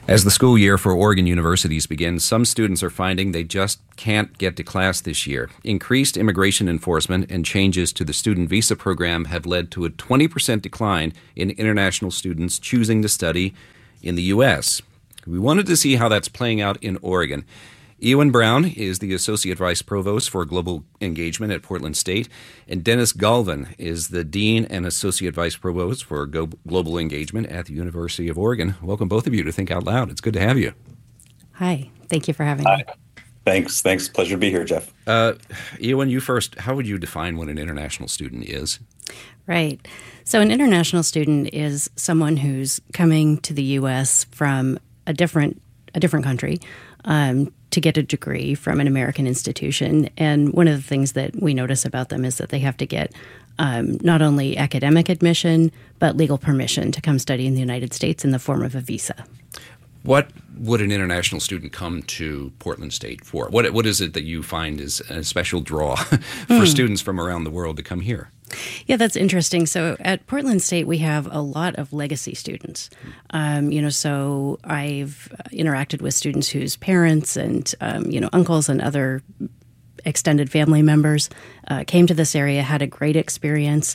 As the school year for Oregon universities begins, some students are finding they just can't get to class this year. Increased immigration enforcement and changes to the student visa program have led to a 20% decline in international students choosing to study in the U.S. We wanted to see how that's playing out in Oregon. Ewan Brown is the Associate Vice Provost for Global Engagement at Portland State, and Dennis Galvin is the Dean and Associate Vice Provost for Global Engagement at the University of Oregon. Welcome, both of you, to Think Out Loud. It's good to have you. Hi. Thank you for having me. Thanks. Pleasure to be here, Jeff. Ewan, you first. How would you define what an international student is? Right. So an international student is someone who's coming to the U.S. from a different country to get a degree from an American institution. And one of the things that we notice about them is that they have to get not only academic admission, but legal permission to come study in the United States in the form of a visa. What would an international student come to Portland State for? What is it that you find is a special draw for students from around the world to come here? Yeah, that's interesting. So at Portland State, we have a lot of legacy students. So I've interacted with students whose parents and, uncles and other extended family members came to this area, had a great experience.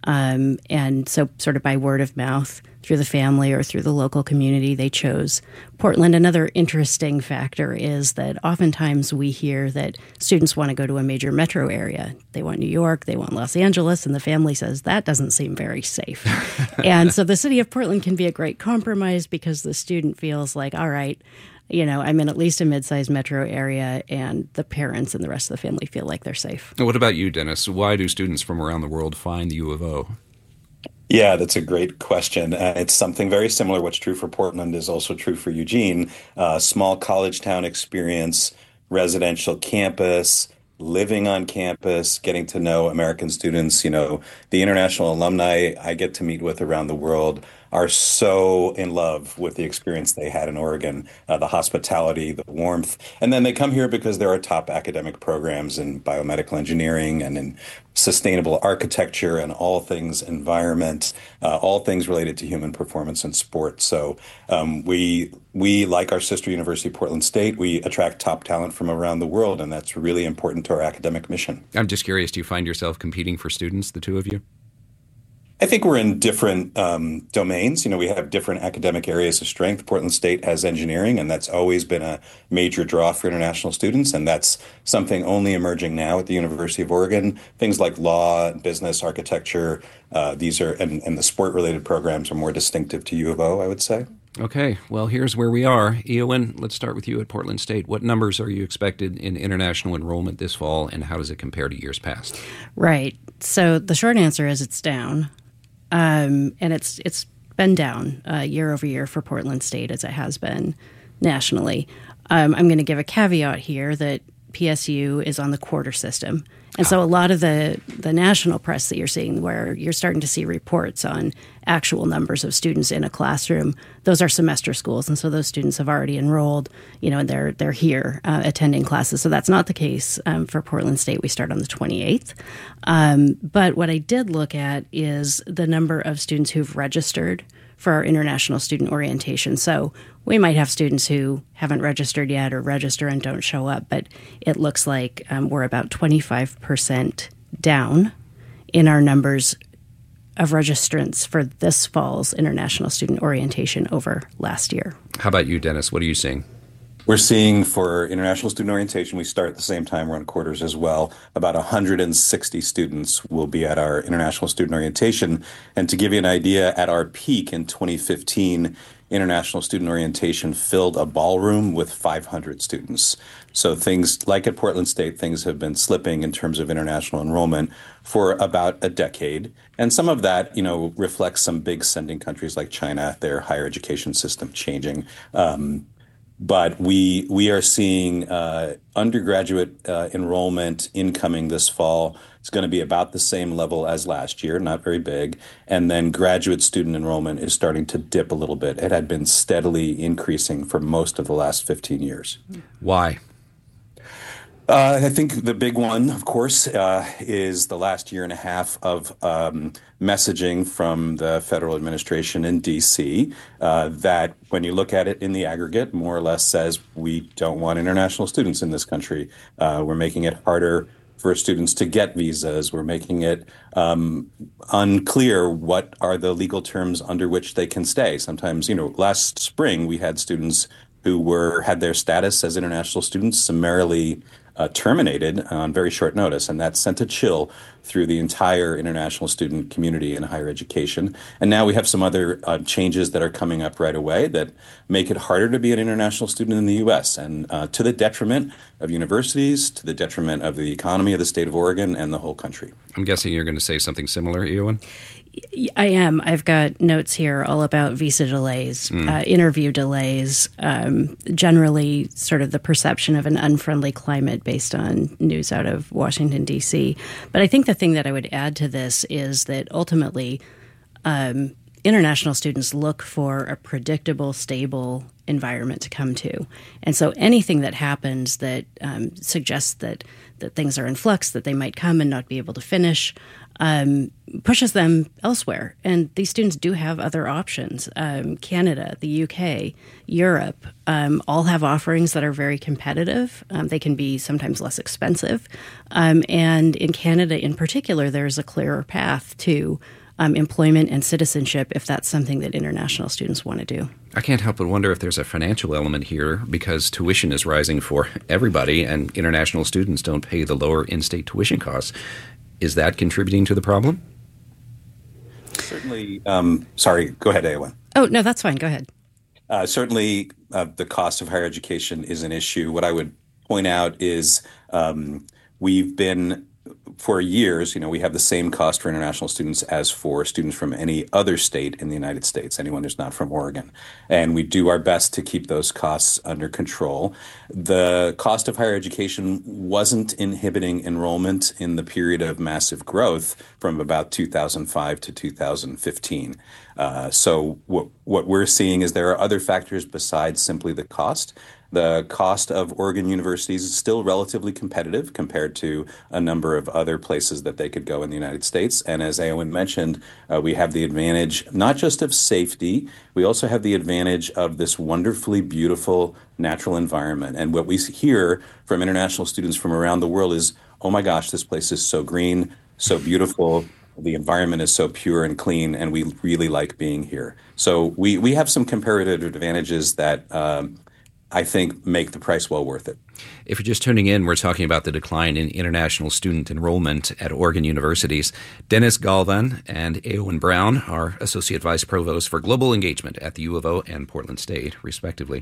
And so sort of by word of mouth, through the family or through the local community, they chose Portland. Another interesting factor is that oftentimes we hear that students want to go to a major metro area. They want New York, they want Los Angeles, and the family says that doesn't seem very safe. And so the city of Portland can be a great compromise because the student feels like, all right, I'm in at least a mid-sized metro area, and the parents and the rest of the family feel like they're safe. What about you, Dennis? Why do students from around the world find the U of O? Yeah, that's a great question. It's something very similar. What's true for Portland is also true for Eugene. Small college town experience, residential campus, living on campus, getting to know American students. The international alumni I get to meet with around the world are so in love with the experience they had in Oregon, the hospitality, the warmth. And then they come here because there are top academic programs in biomedical engineering and in sustainable architecture and all things environment, all things related to human performance and sport. So we, like our sister university, Portland State, we attract top talent from around the world, and that's really important to our academic mission. I'm just curious, do you find yourself competing for students, the two of you? I think we're in different domains. We have different academic areas of strength. Portland State has engineering, and that's always been a major draw for international students. And that's something only emerging now at the University of Oregon. Things like law, business, architecture, these are, and the sport-related programs are more distinctive to U of O, I would say. Okay, well, here's where we are. Ewan, let's start with you at Portland State. What numbers are you expected in international enrollment this fall, and how does it compare to years past? Right. So the short answer is it's down. And it's been down year over year for Portland State as it has been nationally. I'm going to give a caveat here that PSU is on the quarter system. And so a lot of the national press that you're seeing where you're starting to see reports on actual numbers of students in a classroom, those are semester schools. And so those students have already enrolled, and they're here attending classes. So that's not the case for Portland State. We start on the 28th. But what I did look at is the number of students who've registered for our international student orientation. So we might have students who haven't registered yet or register and don't show up, but it looks like we're about 25% down in our numbers of registrants for this fall's international student orientation over last year. How about you, Dennis? What are you seeing? We're seeing for international student orientation, we start at the same time, we're on quarters as well. About 160 students will be at our international student orientation. And to give you an idea, at our peak in 2015, international student orientation filled a ballroom with 500 students. So things like at Portland State, things have been slipping in terms of international enrollment for about a decade. And some of that, reflects some big sending countries like China, their higher education system changing. But we are seeing undergraduate enrollment incoming this fall. It's going to be about the same level as last year, not very big. And then graduate student enrollment is starting to dip a little bit. It had been steadily increasing for most of the last 15 years. Why? I think the big one, of course, is the last year and a half of messaging from the federal administration in DC that, when you look at it in the aggregate, more or less says we don't want international students in this country. We're making it harder for students to get visas. We're making it unclear what are the legal terms under which they can stay. Sometimes, last spring we had students who had their status as international students summarily terminated on very short notice, and that sent a chill through the entire international student community in higher education. And now we have some other changes that are coming up right away that make it harder to be an international student in the U.S., and to the detriment of universities, to the detriment of the economy of the state of Oregon and the whole country. I'm guessing you're going to say something similar, Eowyn? I am. I've got notes here all about visa delays, interview delays, generally sort of the perception of an unfriendly climate based on news out of Washington, D.C. But I think the thing that I would add to this is that ultimately international students look for a predictable, stable environment to come to. And so anything that happens that suggests that things are in flux, that they might come and not be able to finish, pushes them elsewhere. And these students do have other options. Canada, the UK, Europe, all have offerings that are very competitive. They can be sometimes less expensive. And in Canada in particular, there's a clearer path to employment and citizenship if that's something that international students want to do. I can't help but wonder if there's a financial element here, because tuition is rising for everybody and international students don't pay the lower in-state tuition costs. Is that contributing to the problem? Certainly. Sorry, go ahead, Eowyn. Oh, no, that's fine. Go ahead. Certainly, the cost of higher education is an issue. What I would point out is we've been, for years, we have the same cost for international students as for students from any other state in the United States, anyone who's not from Oregon. And we do our best to keep those costs under control. The cost of higher education wasn't inhibiting enrollment in the period of massive growth from about 2005 to 2015. So what we're seeing is there are other factors besides simply the cost. The cost of Oregon universities is still relatively competitive compared to a number of other places that they could go in the United States. And as Eowyn mentioned, we have the advantage not just of safety, we also have the advantage of this wonderfully beautiful natural environment. And what we hear from international students from around the world is, oh my gosh, this place is so green, so beautiful. The environment is so pure and clean, and we really like being here. So we have some comparative advantages that I think make the price well worth it. If you're just tuning in, we're talking about the decline in international student enrollment at Oregon universities. Dennis Galvan and Eowyn Brown are Associate Vice Provost for Global Engagement at the U of O and Portland State, respectively.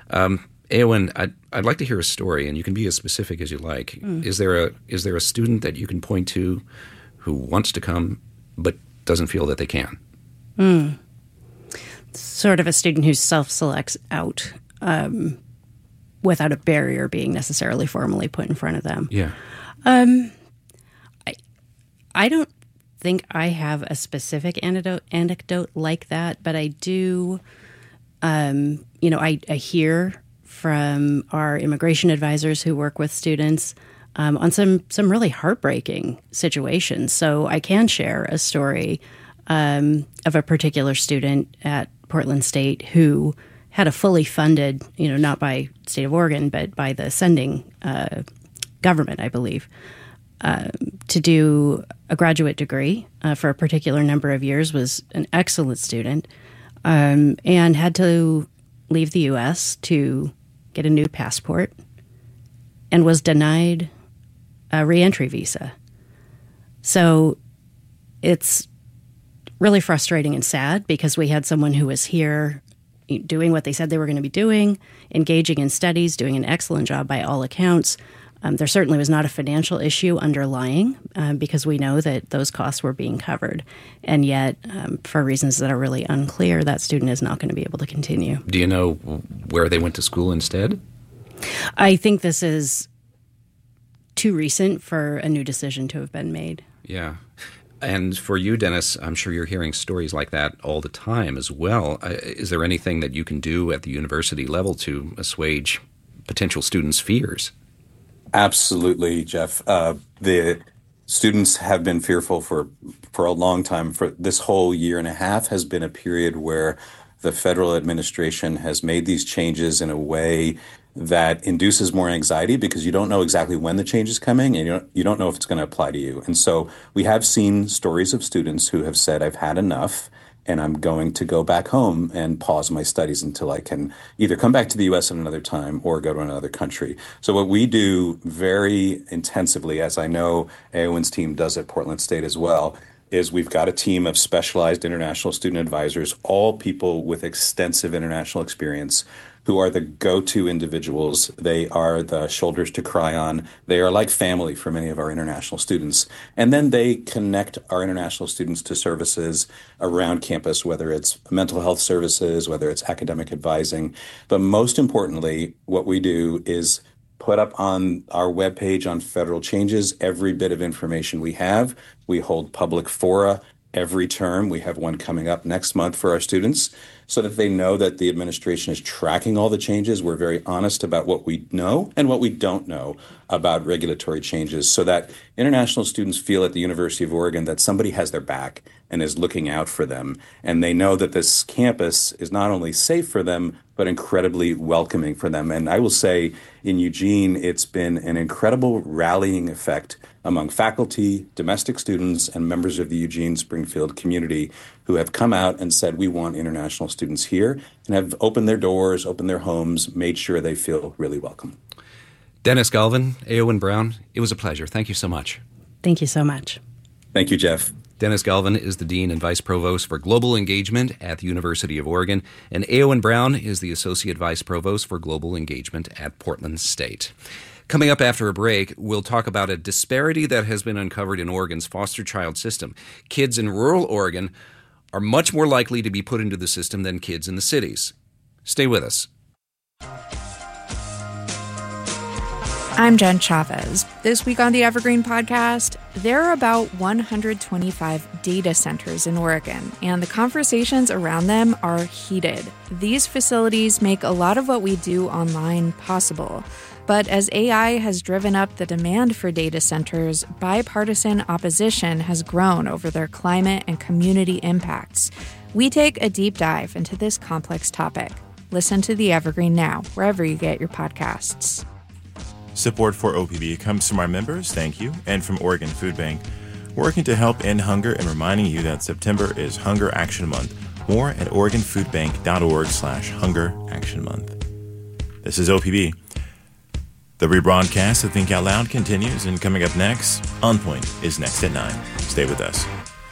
Eowyn, I'd like to hear a story, and you can be as specific as you like. Is there a student that you can point to who wants to come but doesn't feel that they can? Sort of a student who self-selects out without a barrier being necessarily formally put in front of them. Yeah. I don't think I have a specific anecdote like that, but I do, I hear from our immigration advisors who work with students on some really heartbreaking situations. So I can share a story of a particular student at Portland State who had a fully funded, not by state of Oregon, but by the sending government, I believe, to do a graduate degree for a particular number of years, was an excellent student, and had to leave the U.S. to get a new passport and was denied a reentry visa. So it's really frustrating and sad because we had someone who was here doing what they said they were going to be doing, engaging in studies, doing an excellent job by all accounts. There certainly was not a financial issue underlying because we know that those costs were being covered. And yet, for reasons that are really unclear, that student is not going to be able to continue. Do you know where they went to school instead? I think this is too recent for a new decision to have been made. Yeah. And for you, Dennis, I'm sure you're hearing stories like that all the time as well. Is there anything that you can do at the university level to assuage potential students' fears? Absolutely, Jeff. The students have been fearful for a long time. For this whole year and a half has been a period where the federal administration has made these changes in a way that induces more anxiety because you don't know exactly when the change is coming and you don't know if it's going to apply to you. And so we have seen stories of students who have said, I've had enough and I'm going to go back home and pause my studies until I can either come back to the US at another time or go to another country. So what we do very intensively, as I know AON's team does at Portland State as well, is we've got a team of specialized international student advisors, all people with extensive international experience who are the go-to individuals. They are the shoulders to cry on. They are like family for many of our international students. And then they connect our international students to services around campus, whether it's mental health services, whether it's academic advising. But most importantly, what we do is put up on our webpage on federal changes every bit of information we have. We hold public fora every term. We have one coming up next month for our students so that they know that the administration is tracking all the changes. We're very honest about what we know and what we don't know about regulatory changes so that international students feel at the University of Oregon that somebody has their back and is looking out for them. And they know that this campus is not only safe for them, but incredibly welcoming for them. And I will say in Eugene, it's been an incredible rallying effect among faculty, domestic students, and members of the Eugene Springfield community who have come out and said, we want international students here, and have opened their doors, opened their homes, made sure they feel really welcome. Dennis Galvin, AON Brown, it was a pleasure. Thank you so much. Thank you so much. Thank you, Jeff. Dennis Galvin is the Dean and Vice Provost for Global Engagement at the University of Oregon, and AON Brown is the Associate Vice Provost for Global Engagement at Portland State. Coming up after a break, we'll talk about a disparity that has been uncovered in Oregon's foster child system. Kids in rural Oregon are much more likely to be put into the system than kids in the cities. Stay with us. I'm Jen Chavez. This week on the Evergreen Podcast, there are about 125 data centers in Oregon, and the conversations around them are heated. These facilities make a lot of what we do online possible. But as AI has driven up the demand for data centers, bipartisan opposition has grown over their climate and community impacts. We take a deep dive into this complex topic. Listen to The Evergreen now, wherever you get your podcasts. Support for OPB comes from our members, thank you, and from Oregon Food Bank, working to help end hunger and reminding you that September is Hunger Action Month. More at OregonFoodBank.org/Hunger Action Month. This is OPB. The rebroadcast of Think Out Loud continues, and coming up next, On Point is next at 9. Stay with us.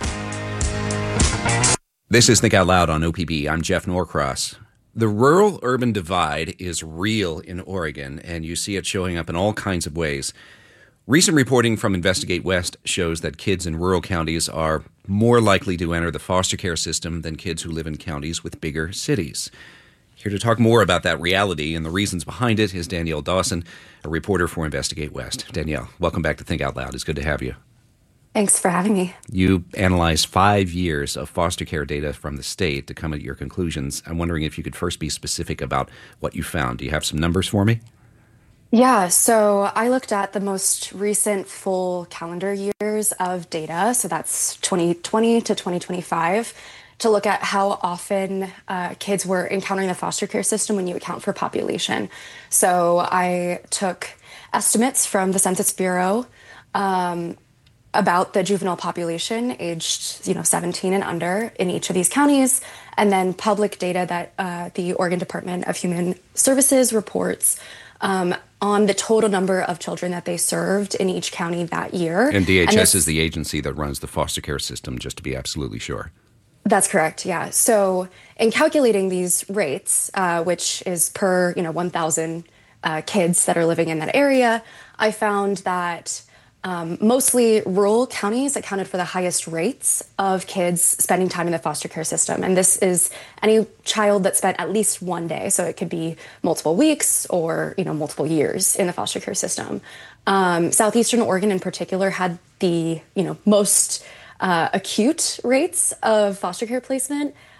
This is Think Out Loud on OPB. I'm Jeff Norcross. The rural-urban divide is real in Oregon, and you see it showing up in all kinds of ways. Recent reporting from Investigate West shows that kids in rural counties are more likely to enter the foster care system than kids who live in counties with bigger cities. Here to talk more about that reality and the reasons behind it is Danielle Dawson, a reporter for Investigate West. Danielle, welcome back to Think Out Loud. It's good to have you. Thanks for having me. You analyzed 5 years of foster care data from the state to come at your conclusions. I'm wondering if you could first be specific about what you found. Do you have some numbers for me? Yeah, so I looked at the most recent full calendar years of data, so that's 2020 to 2025, to look at how often kids were encountering the foster care system when you account for population. So I took estimates from the Census Bureau about the juvenile population aged 17 and under in each of these counties, and then public data that the Oregon Department of Human Services reports on the total number of children that they served in each county that year. And DHS is the agency that runs the foster care system, just to be absolutely sure. That's correct, yeah. So in calculating these rates, which is per 1,000 kids that are living in that area, I found that mostly rural counties accounted for the highest rates of kids spending time in the foster care system. And this is any child that spent at least one day. So it could be multiple weeks or, multiple years in the foster care system. Southeastern Oregon in particular had the, most acute rates of foster care placement.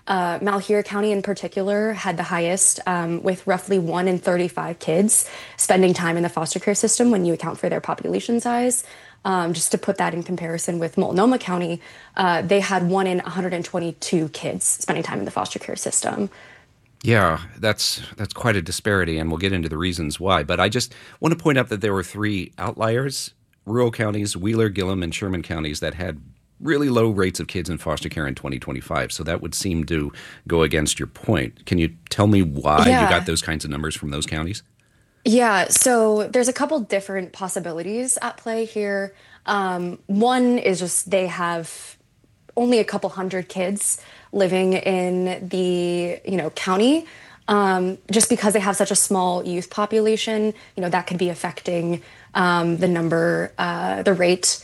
Malheur County in particular had the highest, with roughly 1 in 35 kids spending time in the foster care system when you account for their population size. Just to put that in comparison with Multnomah County, they had 1 in 122 kids spending time in the foster care system. Yeah, that's quite a disparity, and we'll get into the reasons why. But I just want to point out that there were 3 outliers, rural counties, Wheeler, Gillum, and Sherman counties, that had really low rates of kids in foster care in 2025. So that would seem to go against your point. Can you tell me why you got those kinds of numbers from those counties? Yeah, so there's a couple different possibilities at play here. One is just they have only a couple hundred kids living in the county. Just because they have such a small youth population, that could be affecting the number, the rate.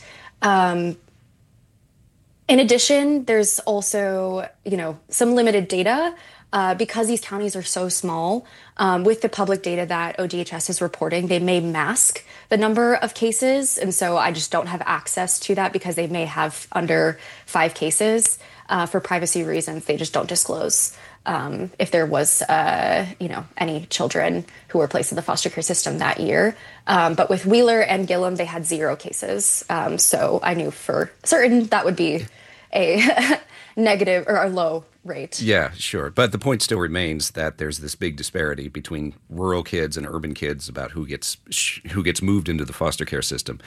In addition, there's also, some limited data because these counties are so small. With the public data that ODHS is reporting, they may mask the number of cases. And so I just don't have access to that because they may have under 5 cases. For privacy reasons, they just don't disclose if there was, any children who were placed in the foster care system that year. But with Wheeler and Gillum, they had 0 cases. So I knew for certain that would be a negative or a low rate. Yeah, sure. But the point still remains that there's this big disparity between rural kids and urban kids about who gets moved into the foster care system.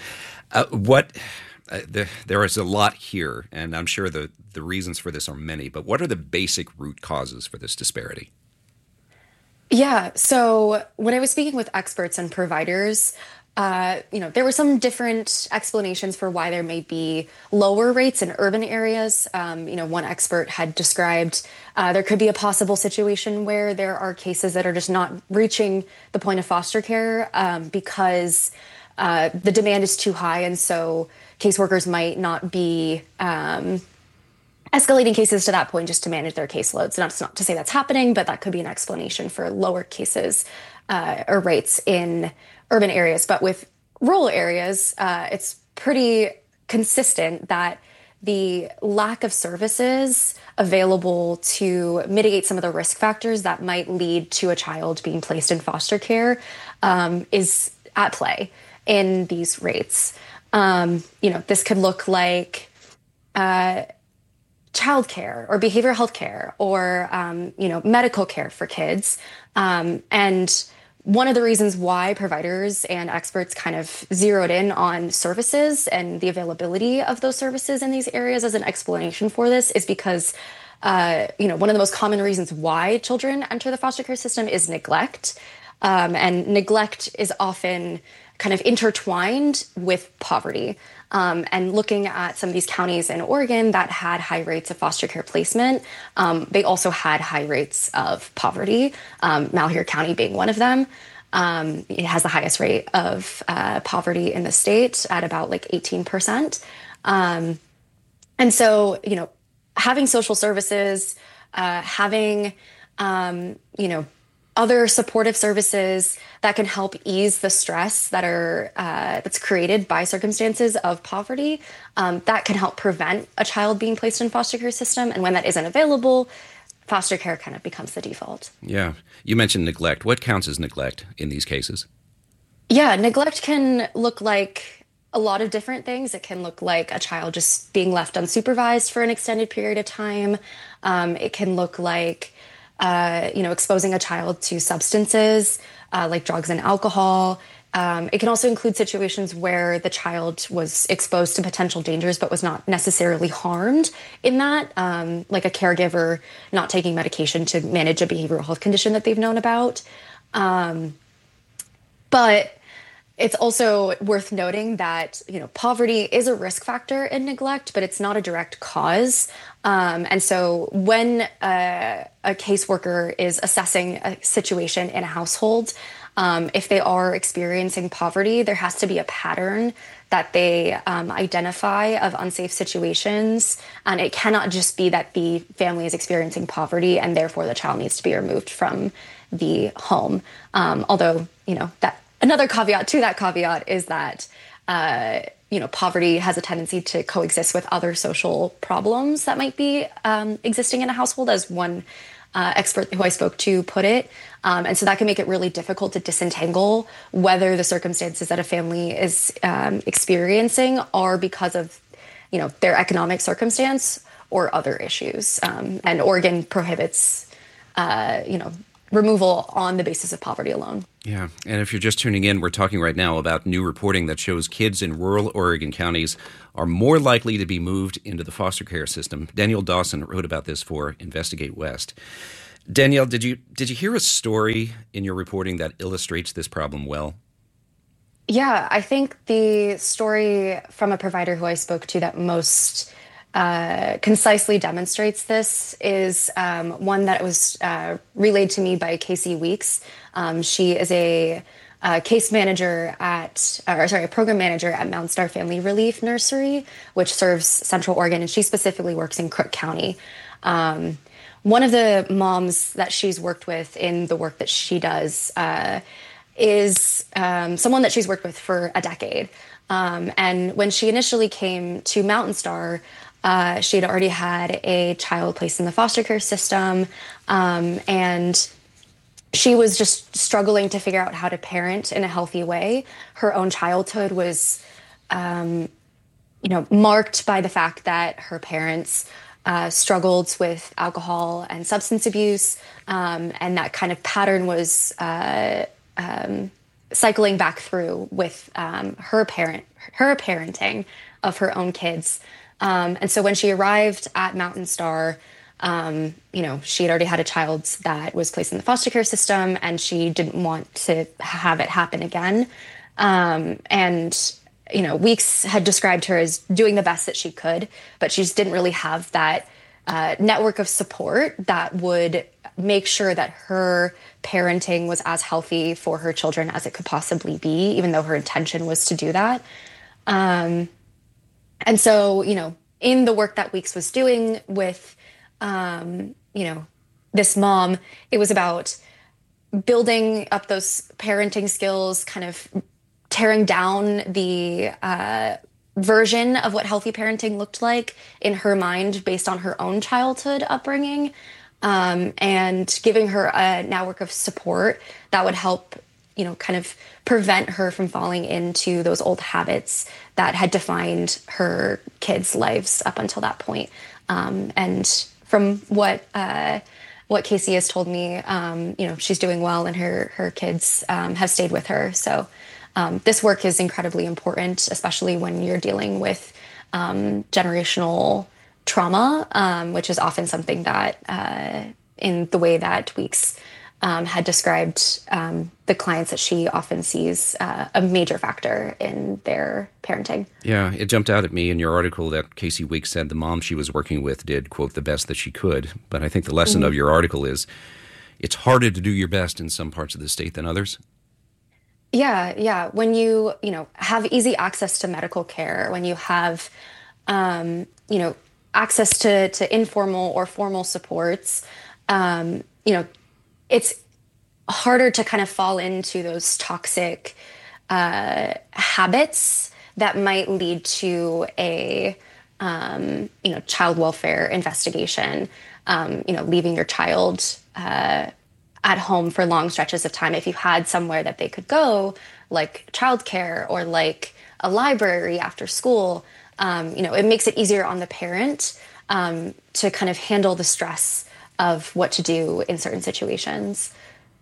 There is a lot here, and I'm sure the reasons for this are many, but what are the basic root causes for this disparity? Yeah, so when I was speaking with experts and providers, there were some different explanations for why there may be lower rates in urban areas. One expert had described there could be a possible situation where there are cases that are just not reaching the point of foster care because the demand is too high, and so caseworkers might not be escalating cases to that point just to manage their caseloads. That's not to say that's happening, but that could be an explanation for lower cases or rates in urban areas. But with rural areas, it's pretty consistent that the lack of services available to mitigate some of the risk factors that might lead to a child being placed in foster care is at play in these rates. This could look like childcare or behavioral health care or, medical care for kids. And one of the reasons why providers and experts kind of zeroed in on services and the availability of those services in these areas as an explanation for this is because, one of the most common reasons why children enter the foster care system is neglect. And neglect is often kind of intertwined with poverty. And looking at some of these counties in Oregon that had high rates of foster care placement, they also had high rates of poverty, Malheur County being one of them. It has the highest rate of poverty in the state at about 18%. And so, having social services, having, other supportive services that can help ease the stress that's created by circumstances of poverty, that can help prevent a child being placed in foster care system. And when that isn't available, foster care kind of becomes the default. Yeah. You mentioned neglect. What counts as neglect in these cases? Yeah, neglect can look like a lot of different things. It can look like a child just being left unsupervised for an extended period of time. It can look like exposing a child to substances like drugs and alcohol. It can also include situations where the child was exposed to potential dangers but was not necessarily harmed in that, like a caregiver not taking medication to manage a behavioral health condition that they've known about. But it's also worth noting that, poverty is a risk factor in neglect, but it's not a direct cause. And so when a caseworker is assessing a situation in a household, if they are experiencing poverty, there has to be a pattern that they identify of unsafe situations. And it cannot just be that the family is experiencing poverty and therefore the child needs to be removed from the home. Although, that another caveat to that caveat is that poverty has a tendency to coexist with other social problems that might be existing in a household, as one expert who I spoke to put it. And so that can make it really difficult to disentangle whether the circumstances that a family is experiencing are because of, their economic circumstance or other issues. And Oregon prohibits, removal on the basis of poverty alone. Yeah, and if you're just tuning in, we're talking right now about new reporting that shows kids in rural Oregon counties are more likely to be moved into the foster care system. Danielle Dawson wrote about this for Investigate West. Danielle, did you hear a story in your reporting that illustrates this problem well? Yeah, I think the story from a provider who I spoke to that most concisely demonstrates this is one that was relayed to me by Casey Weeks. She is a program manager at Mount Star Family Relief Nursery, which serves Central Oregon, and she specifically works in Crook County. One of the moms that she's worked with in the work that she does is someone that she's worked with for a decade. And when she initially came to Mountain Star, she had already had a child placed in the foster care system, and she was just struggling to figure out how to parent in a healthy way. Her own childhood was, marked by the fact that her parents struggled with alcohol and substance abuse, and that kind of pattern was cycling back through with her parenting of her own kids. And so when she arrived at Mountain Star, she had already had a child that was placed in the foster care system, and she didn't want to have it happen again. Weeks had described her as doing the best that she could, but she just didn't really have that network of support that would make sure that her parenting was as healthy for her children as it could possibly be, even though her intention was to do that. And so, in the work that Weeks was doing with, this mom, it was about building up those parenting skills, kind of tearing down the version of what healthy parenting looked like in her mind based on her own childhood upbringing, and giving her a network of support that would help kind of prevent her from falling into those old habits that had defined her kids' lives up until that point. And from what Casey has told me, she's doing well, and her kids have stayed with her. So this work is incredibly important, especially when you're dealing with generational trauma, which is often something that in the way that Weeks had described the clients that she often sees a major factor in their parenting. Yeah, it jumped out at me in your article that Casey Weeks said the mom she was working with did, quote, the best that she could. But I think the lesson of your article is it's harder to do your best in some parts of the state than others. Yeah. When you have easy access to medical care, when you have, access to informal or formal supports, it's harder to kind of fall into those toxic habits that might lead to a, child welfare investigation, leaving your child at home for long stretches of time. If you had somewhere that they could go, like childcare or like a library after school, it makes it easier on the parent to kind of handle the stress of what to do in certain situations.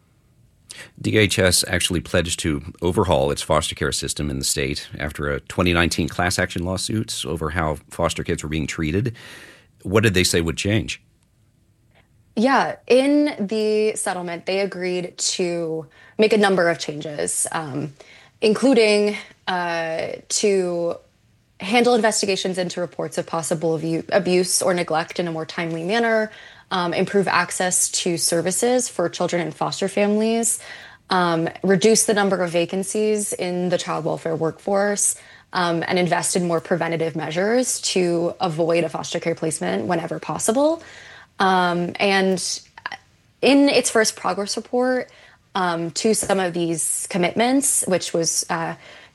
DHS actually pledged to overhaul its foster care system in the state after a 2019 class action lawsuit over how foster kids were being treated. What did they say would change? Yeah, in the settlement, they agreed to make a number of changes, including to handle investigations into reports of possible abuse or neglect in a more timely manner, improve access to services for children in foster families, reduce the number of vacancies in the child welfare workforce, and invest in more preventative measures to avoid a foster care placement whenever possible. And in its first progress report to some of these commitments, which was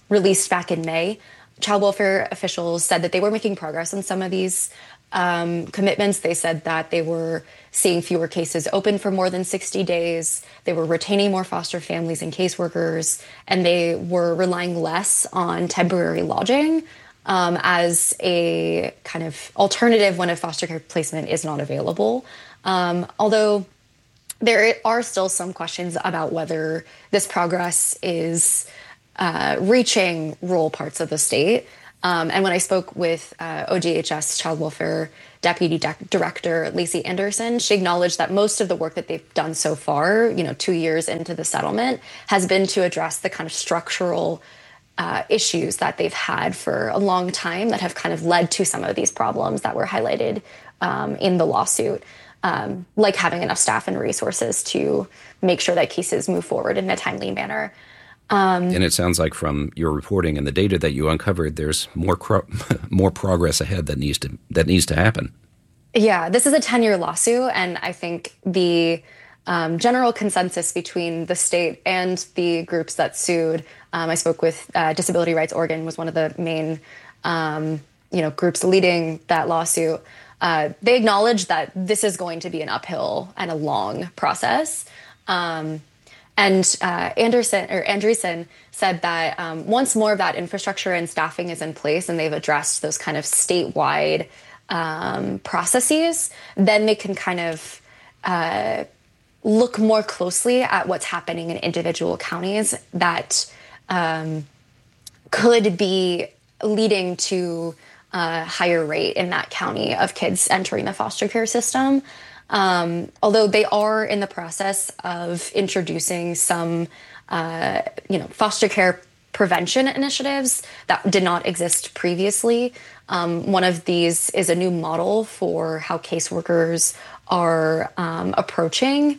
released back in May, child welfare officials said that they were making progress on some of these commitments. They said that they were seeing fewer cases open for more than 60 days. They were retaining more foster families and caseworkers, and they were relying less on temporary lodging as a kind of alternative when a foster care placement is not available. Although there are still some questions about whether this progress is reaching rural parts of the state. And when I spoke with ODHS Child Welfare Deputy Director Lacey Anderson, she acknowledged that most of the work that they've done so far, 2 years into the settlement, has been to address the kind of structural issues that they've had for a long time that have kind of led to some of these problems that were highlighted in the lawsuit, like having enough staff and resources to make sure that cases move forward in a timely manner. And it sounds like from your reporting and the data that you uncovered, there's more progress ahead that needs to happen. Yeah, this is a 10-year lawsuit, and I think the general consensus between the state and the groups that sued, I spoke with Disability Rights Oregon was one of the main groups leading that lawsuit. They acknowledge that this is going to be an uphill and a long process. And Andreessen said that once more of that infrastructure and staffing is in place and they've addressed those kind of statewide processes, then they can kind of look more closely at what's happening in individual counties that could be leading to a higher rate in that county of kids entering the foster care system. Although they are in the process of introducing some, foster care prevention initiatives that did not exist previously. One of these is a new model for how caseworkers are approaching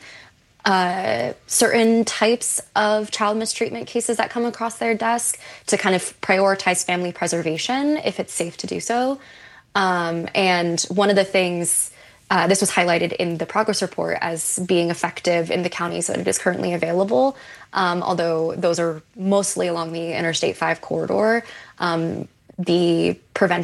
certain types of child mistreatment cases that come across their desk to kind of prioritize family preservation if it's safe to do so. And one of the things this was highlighted in the progress report as being effective in the counties that it is currently available, although those are mostly along the Interstate 5 corridor. These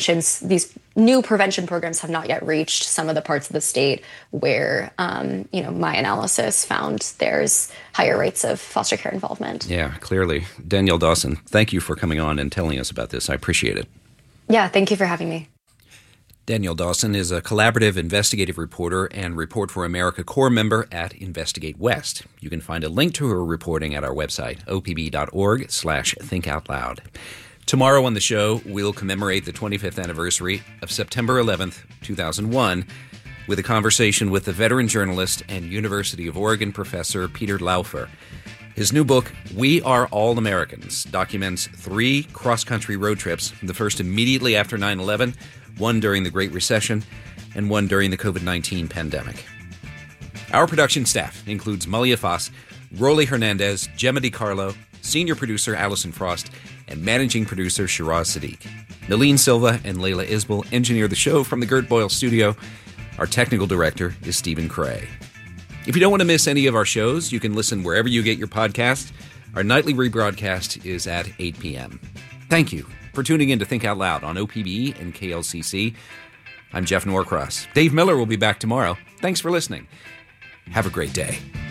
new prevention programs have not yet reached some of the parts of the state where, my analysis found there's higher rates of foster care involvement. Yeah, clearly. Danielle Dawson, thank you for coming on and telling us about this. I appreciate it. Yeah, thank you for having me. Danielle Dawson is a collaborative investigative reporter and Report for America Corps member at Investigate West. You can find a link to her reporting at our website, opb.org/thinkoutloud. Tomorrow on the show, we'll commemorate the 25th anniversary of September 11th, 2001, with a conversation with the veteran journalist and University of Oregon professor Peter Laufer. His new book, We Are All Americans, documents 3 cross-country road trips, the first immediately after 9/11, one during the Great Recession, and one during the COVID-19 pandemic. Our production staff includes Malia Foss, Rolly Hernandez, Gemma DiCarlo, senior producer Allison Frost, and managing producer Shiraz Sadiq. Nalene Silva and Layla Isbell engineer the show from the Gert Boyle studio. Our technical director is Stephen Cray. If you don't want to miss any of our shows, you can listen wherever you get your podcasts. Our nightly rebroadcast is at 8 p.m. Thank you for tuning in to Think Out Loud on OPB and KLCC. I'm Jeff Norcross. Dave Miller will be back tomorrow. Thanks for listening. Have a great day.